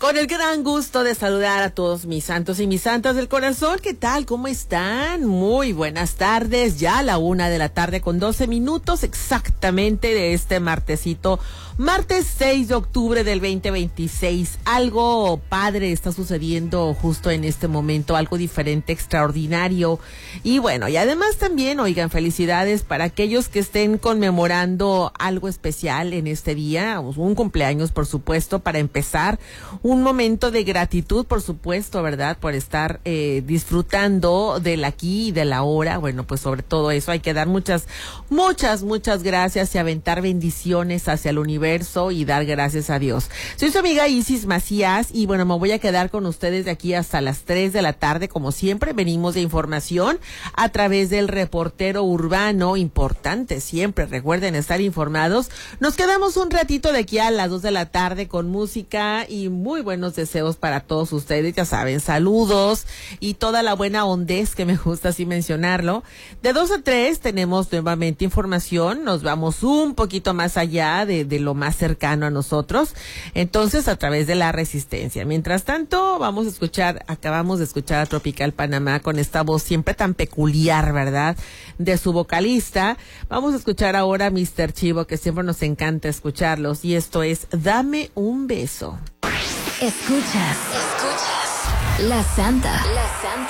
Con el gran gusto de saludar a todos mis santos y mis santas del corazón. ¿Qué tal? ¿Cómo están? Muy buenas tardes. Ya a la 1:00 con 12 minutos exactamente de este martesito. Martes 6 de octubre del 2026. Algo padre está sucediendo justo en este momento. Algo diferente, extraordinario. Y bueno, y además también, oigan, felicidades para aquellos que estén conmemorando algo especial en este día. Un cumpleaños, por supuesto, para empezar. Un momento de gratitud, por supuesto, ¿verdad? Por estar disfrutando del aquí y del ahora. Bueno, pues sobre todo eso hay que dar muchas gracias y aventar bendiciones hacia el universo y dar gracias a Dios. Soy su amiga Isis Macías y bueno, me voy a quedar con ustedes de aquí hasta las 3:00 como siempre. Venimos de información a través del reportero urbano, importante siempre, recuerden estar informados. Nos quedamos un ratito de aquí a las 2:00 con música y muy buenos deseos para todos ustedes, ya saben, saludos y toda la buena hondez que me gusta así mencionarlo. De 2 a 3 tenemos nuevamente información, nos vamos un poquito más allá de lo más cercano a nosotros, entonces a través de la resistencia. Mientras tanto, acabamos de escuchar a Tropical Panamá con esta voz siempre tan peculiar, ¿verdad? De su vocalista. Vamos a escuchar ahora a Mr. Chivo, que siempre nos encanta escucharlos, y esto es Dame un beso. Escuchas La Santa